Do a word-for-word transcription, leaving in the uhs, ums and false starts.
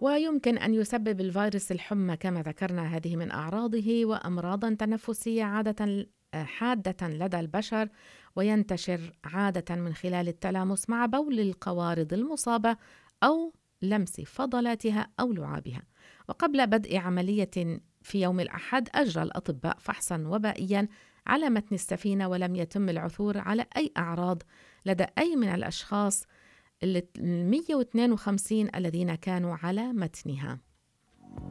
ويمكن أن يسبب الفيروس الحمى كما ذكرنا هذه من أعراضه وأمراضا تنفسية عادة حادة لدى البشر، وينتشر عادة من خلال التلامس مع بول القوارض المصابة أو لمس فضلاتها أو لعابها. وقبل بدء عملية في يوم الأحد أجرى الأطباء فحصا وبائيا على متن السفينة، ولم يتم العثور على أي أعراض لدى أي من الأشخاص ال مئة واثنين وخمسين الذين كانوا على متنها.